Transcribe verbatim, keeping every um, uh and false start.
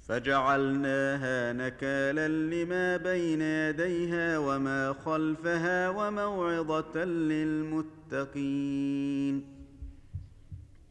فجعلناها نكالا لما بين يديها وما خلفها وموعظة للمتقين